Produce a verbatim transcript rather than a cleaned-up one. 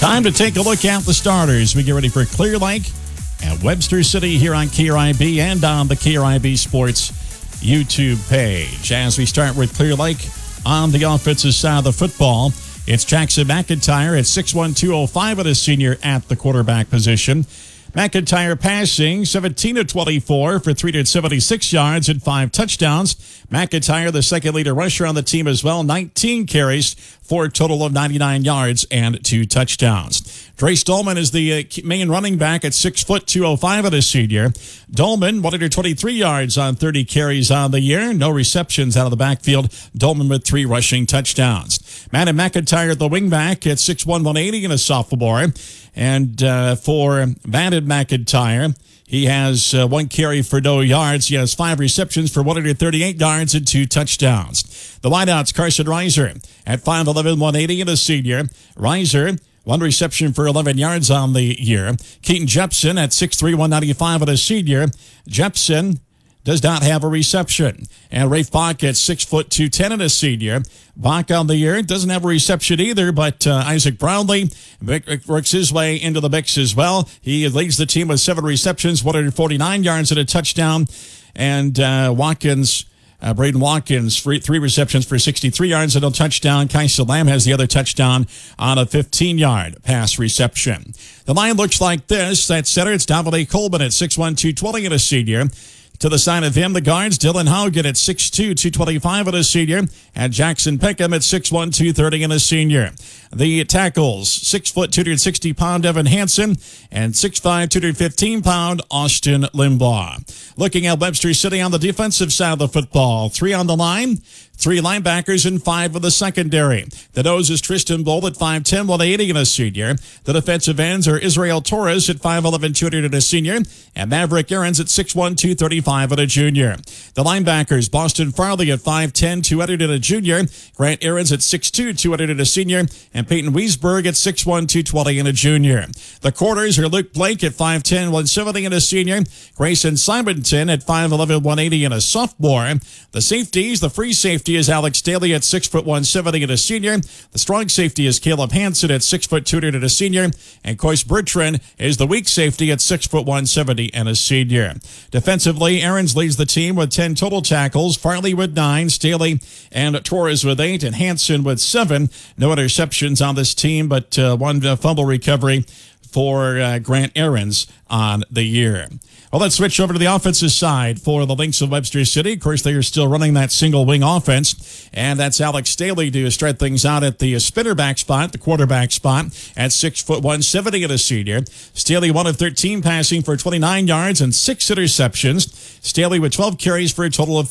Time to take a look at the starters. We get ready for Clear Lake and Webster City here on K R I B and on the K R I B Sports YouTube page. As we start with Clear Lake on the offensive side of the football, it's Jackson McIntyre at six one, two oh five and a senior at the quarterback position. McIntyre passing seventeen of twenty-four for three hundred seventy-six yards and five touchdowns. McIntyre, the second leader rusher on the team as well, nineteen carries for a total of ninety-nine yards and two touchdowns. Drace Dolman is the uh, main running back at six foot, two oh five and a senior. Dolman, one hundred twenty-three yards on thirty carries on the year. No receptions out of the backfield. Dolman with three rushing touchdowns. Madden McIntyre, the wingback at six one, one eighty and a sophomore. And uh, for Madden McIntyre, he has uh, one carry for no yards. He has five receptions for one hundred thirty-eight yards and two touchdowns. The wideouts, Carson Reiser at five eleven, one eighty and a senior. Reiser, one reception for eleven yards on the year. Keaton Jepson at six three, one ninety-five and a senior. Jepson does not have a reception. And Rafe Bach at six foot, two ten and a senior. Bach on the year doesn't have a reception either, but uh, Isaac Brownlee works his way into the mix as well. He leads the team with seven receptions, one hundred forty-nine yards and a touchdown. And uh, Watkins, uh, Braden Watkins, three, three receptions for sixty-three yards and a touchdown. Kaisa Lamb has the other touchdown on a fifteen-yard pass reception. The line looks like this. At center, it's Dominique Coleman at six one, two twenty and a senior. To the side of him, the guards, Dylan Haugen at six two, two twenty-five and a senior, and Jackson Peckham at six one, two thirty and a senior. The tackles, six foot, two hundred sixty pound Evan Hansen, and six five, two hundred fifteen pound Austin Limbaugh. Looking at Webster City on the defensive side of the football, three on the line, three linebackers, and five of the secondary. The nose is Tristan Bolt at five ten, one eighty and a senior. The defensive ends are Israel Torres at five eleven, two hundred and a senior, and Maverick Aarons at six one, two thirty-five and a junior. The linebackers, Boston Farley at five ten, two hundred and a junior, Grant Aarons at six two, two hundred and a senior, and Peyton Wiesberg at six one, two twenty and a junior. The corners are Luke Blake at five ten, one seventy and a senior, Grayson Simonton at five eleven, one eighty and a sophomore. The safeties, the free safety is Alex Daly at six foot, one seventy and a senior. The strong safety is Caleb Hansen at six foot, two hundred and a senior, and Coyce Bertrand is the weak safety at six foot, one seventy and a senior. Defensively, Aarons leads the team with ten total tackles, Farley with nine, Staley and Torres with eight, and Hansen with seven. No interceptions on this team, but uh, one uh, fumble recovery for uh, Grant Aarons on the year. Well, let's switch over to the offensive side for the Lynx of Webster City. Of course, they are still running that single wing offense, and that's Alex Staley to stretch things out at the spinner back spot, the quarterback spot, at six foot, one seventy and a senior. Staley one of thirteen passing for twenty-nine yards and six interceptions. Staley with twelve carries for a total of